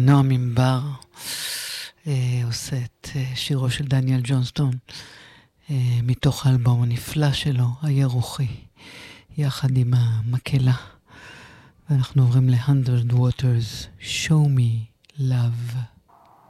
נועם ממבר עושה את שירו של דניאל ג'ונסטון מתוך האלבום הנפלא שלו, הירוחי, יחד עם המקהלה. ואנחנו עוברים ל-100 Waters, Show Me Love.